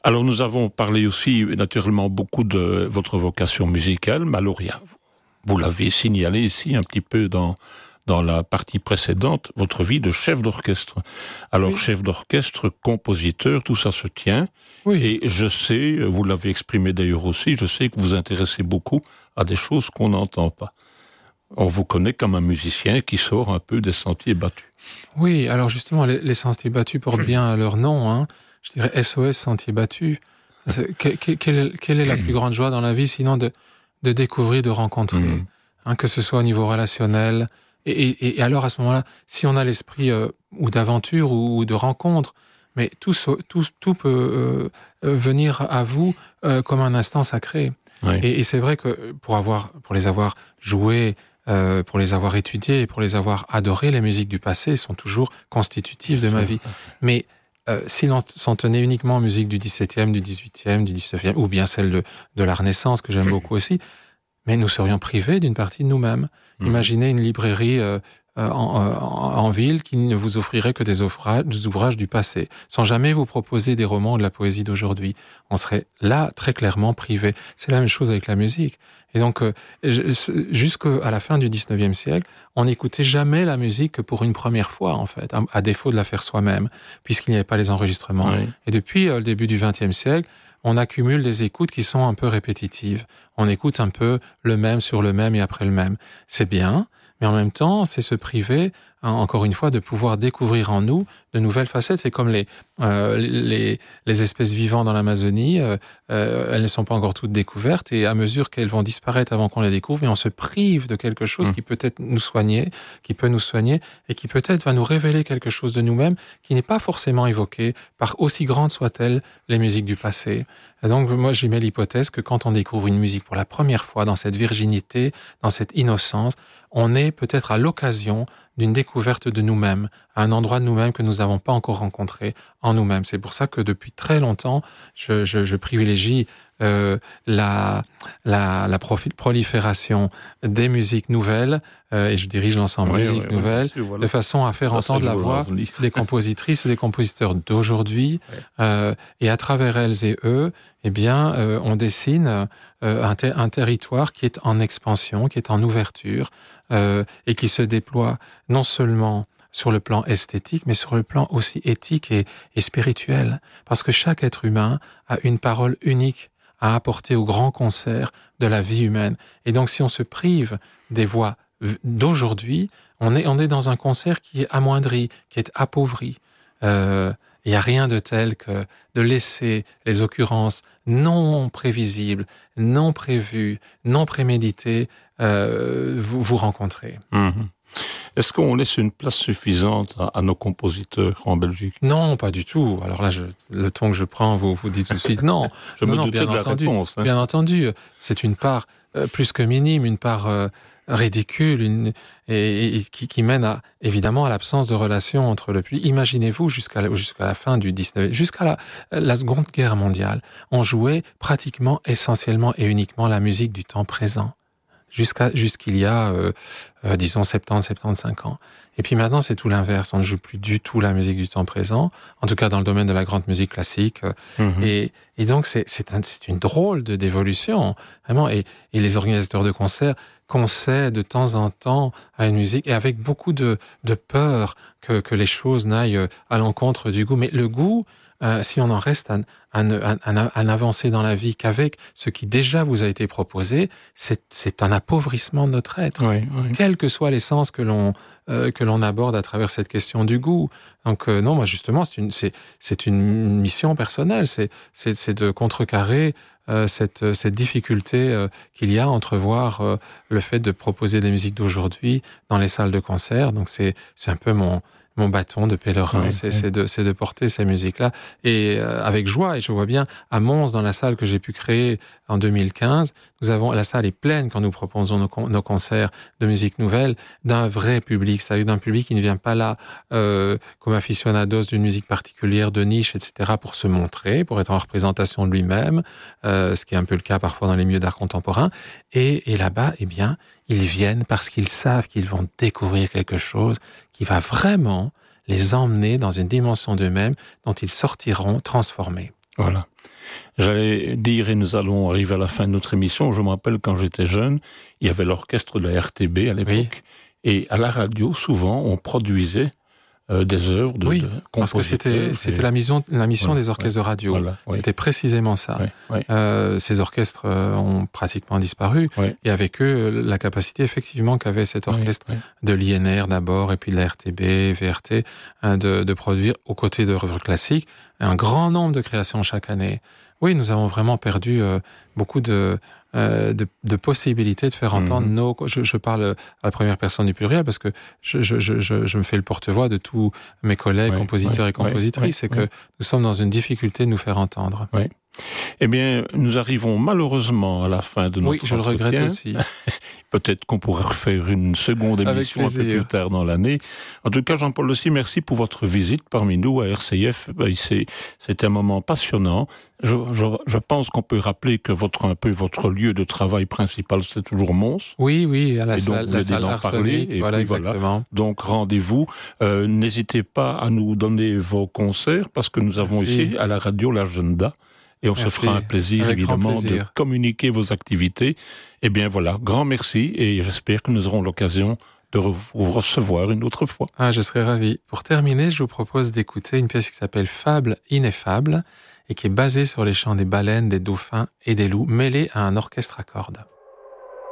Alors nous avons parlé aussi naturellement beaucoup de votre vocation musicale, mais alors vous l'avez signalé ici un petit peu dans la partie précédente, votre vie de chef d'orchestre. Alors, chef d'orchestre, compositeur, tout ça se tient. Oui. Et je sais, vous l'avez exprimé d'ailleurs aussi, je sais que vous vous intéressez beaucoup à des choses qu'on n'entend pas. On vous connaît comme un musicien qui sort un peu des sentiers battus. Oui, alors justement, les sentiers battus portent bien leur nom. Hein. Je dirais SOS Sentiers battus. Quelle est la plus grande joie dans la vie, sinon de découvrir, de rencontrer, hein, que ce soit au niveau relationnel. Et alors, à ce moment-là, si on a l'esprit ou d'aventure ou de rencontre, mais tout peut venir à vous comme un instant sacré. Oui. Et c'est vrai que pour les avoir joués, pour les avoir étudiés et pour les avoir adorés, les musiques du passé sont toujours constitutives de ma vie. Mais si l'on s'en tenait uniquement aux musiques du XVIIe, du XVIIIe, du XIXe, ou bien celles de la Renaissance, que j'aime beaucoup aussi, mais nous serions privés d'une partie de nous-mêmes. Imaginez une librairie en ville qui ne vous offrirait que des ouvrages du passé, sans jamais vous proposer des romans ou de la poésie d'aujourd'hui. On serait là très clairement privé. C'est la même chose avec la musique. Et donc, jusqu'à la fin du XIXe siècle, on n'écoutait jamais la musique que pour une première fois, en fait, à défaut de la faire soi-même, puisqu'il n'y avait pas les enregistrements. Oui. Et depuis le début du XXe siècle, on accumule des écoutes qui sont un peu répétitives. On écoute un peu le même sur le même et après le même. C'est bien, mais en même temps, c'est se priver, encore une fois, de pouvoir découvrir en nous de nouvelles facettes. C'est comme les espèces vivantes dans l'Amazonie, elles ne sont pas encore toutes découvertes, et à mesure qu'elles vont disparaître avant qu'on les découvre, mais on se prive de quelque chose qui peut-être nous soigner, qui peut nous soigner, et qui peut-être va nous révéler quelque chose de nous-mêmes qui n'est pas forcément évoqué par, aussi grandes soient-elles, les musiques du passé. Et donc, moi, j'y mets l'hypothèse que quand on découvre une musique pour la première fois, dans cette virginité, dans cette innocence, on est peut-être à l'occasion d'une découverte de nous-mêmes, à un endroit de nous-mêmes que nous n'avons pas encore rencontré en nous-mêmes. C'est pour ça que depuis très longtemps, je privilégie la prolifération des musiques nouvelles, et je dirige l'ensemble musiques nouvelles, de façon à faire entendre la voix des compositrices et des compositeurs d'aujourd'hui, et à travers elles et eux, eh bien, on dessine un territoire qui est en expansion, qui est en ouverture, et qui se déploie non seulement sur le plan esthétique, mais sur le plan aussi éthique et spirituel. Parce que chaque être humain a une parole unique à apporter au grand concert de la vie humaine. Et donc, si on se prive des voix d'aujourd'hui, on est dans un concert qui est amoindri, qui est appauvri. Il n'y a rien de tel que de laisser les occurrences non prévisibles, non prévues, non préméditées vous rencontrer. Est-ce qu'on laisse une place suffisante à nos compositeurs en Belgique? Non, pas du tout. Alors là, le ton que je prends vous dit tout de suite non. Je me doutais de la réponse. Bien entendu, c'est une part plus que minime, une part ridicule, et qui mène évidemment à l'absence de relation entre le public. Imaginez-vous jusqu'à la fin du 19e, jusqu'à la Seconde Guerre mondiale, on jouait pratiquement, essentiellement et uniquement la musique du temps présent. Jusqu'il y a, disons, 75 ans. Et puis maintenant, c'est tout l'inverse. On ne joue plus du tout la musique du temps présent, en tout cas dans le domaine de la grande musique classique. Et donc, c'est une drôle d'évolution, vraiment. Et les organisateurs de concerts concèdent de temps en temps à une musique, et avec beaucoup de peur que les choses n'aillent à l'encontre du goût. Mais le goût, si on en reste à n'avancer dans la vie qu'avec ce qui déjà vous a été proposé, c'est un appauvrissement de notre être. Oui. Quel que soit les sens que l'on aborde à travers cette question du goût. Donc non, moi justement, c'est une mission personnelle, c'est de contrecarrer cette difficulté qu'il y a à entrevoir le fait de proposer des musiques d'aujourd'hui dans les salles de concert. Donc c'est un peu mon bâton de pèlerin, c'est de porter ces musiques-là, et avec joie. Et je vois bien à Mons, dans la salle que j'ai pu créer en 2015, la salle est pleine quand nous proposons nos concerts de musique nouvelle, d'un vrai public, c'est-à-dire d'un public qui ne vient pas là comme aficionados d'une musique particulière, de niche, etc., pour se montrer, pour être en représentation de lui-même, ce qui est un peu le cas parfois dans les milieux d'art contemporain. Et là-bas, eh bien, ils viennent parce qu'ils savent qu'ils vont découvrir quelque chose qui va vraiment les emmener dans une dimension d'eux-mêmes dont ils sortiront transformés. Voilà. J'allais dire, et nous allons arriver à la fin de notre émission, je me rappelle quand j'étais jeune, il y avait l'orchestre de la RTB à l'époque, Oui. et à la radio, souvent, on produisait des œuvres de parce que c'était la mission des orchestres de radio. Voilà, c'était précisément ça. Ces orchestres ont pratiquement disparu, et avec eux, la capacité effectivement qu'avait cet orchestre de l'INR d'abord, et puis de la RTB, VRT, de produire, aux côtés d'œuvres classiques, un grand nombre de créations chaque année. Oui, nous avons vraiment perdu beaucoup de possibilités de faire entendre nos... Je parle à la première personne du pluriel parce que je me fais le porte-voix de tous mes collègues compositeurs et compositrices, et que nous sommes dans une difficulté de nous faire entendre. Oui. Eh bien, nous arrivons malheureusement à la fin de notre entretien. Oui, je le regrette aussi. Peut-être qu'on pourrait refaire une seconde émission un peu plus tard dans l'année. En tout cas, Jean-Paul aussi, merci pour votre visite parmi nous à RCF. C'était un moment passionnant. Je pense qu'on peut rappeler que votre lieu de travail principal, c'est toujours Mons. Oui, à la salle Arsenic. Voilà, exactement. Donc, rendez-vous. N'hésitez pas à nous donner vos concerts, parce que nous avons ici, à la radio, l'agenda. Et on se fera un plaisir, évidemment, de communiquer vos activités. Eh bien, voilà, grand merci, et j'espère que nous aurons l'occasion de vous recevoir une autre fois. Je serais ravi. Pour terminer, je vous propose d'écouter une pièce qui s'appelle Fable ineffable, et qui est basée sur les chants des baleines, des dauphins et des loups, mêlés à un orchestre à cordes.